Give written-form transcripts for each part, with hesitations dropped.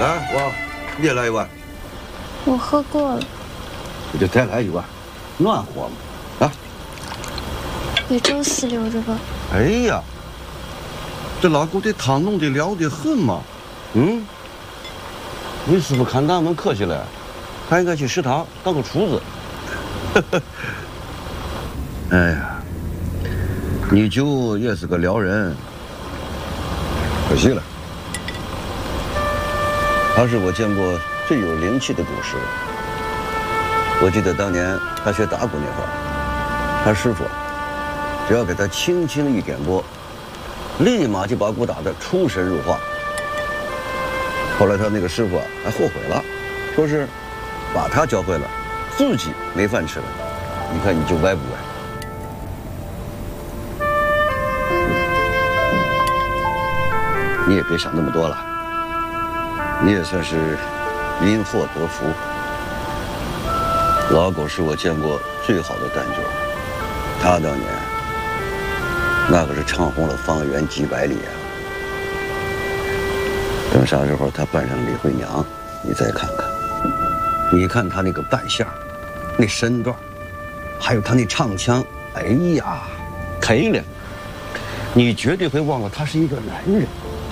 来，你也来一碗。 我喝过了。 你就再来一碗，暖和嘛。啊。 给周四留着吧。 哎呀，这老狗这汤弄得了得很嘛。嗯。你师傅看咱们客气了，还应该去食堂当个厨子。哎呀，你舅也是个辽人，可惜了。他是我见过最有灵气的赌师。我记得当年他学打鼓那会儿，他师傅只要给他轻轻一点拨，立马就把鼓打得出神入化。后来他那个师傅还后悔了，说是把他教会了，自己没饭吃了。你看你就歪不歪？你也别想那么多了，你也算是因祸得福。老狗是我见过最好的旦角，他当年那可是唱红了方圆几百里啊。等啥时候他扮上李慧娘，你再看看。你看他那个扮相，那身段，还有他那唱腔，哎呀，漂亮！你绝对会忘了他是一个男人。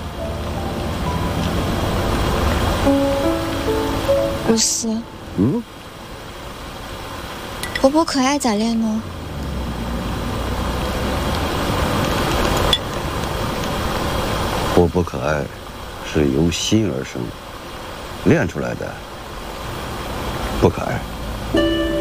不是。活泼可爱咋练呢？ 活泼可爱是由心而生，练出来的不可爱。